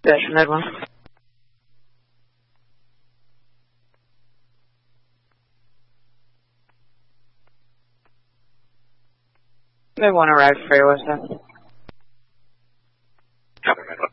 Dash Med 1. Med 1 arrived for West End. Copy, Med 1.